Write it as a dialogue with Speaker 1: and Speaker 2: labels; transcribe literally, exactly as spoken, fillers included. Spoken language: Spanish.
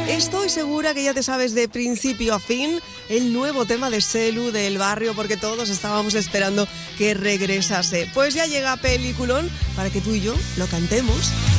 Speaker 1: Estoy segura que ya te sabes de principio a fin el nuevo tema de Selu del Barrio, porque todos estábamos esperando que regresase. Pues ya llega peliculón para que tú y yo lo cantemos.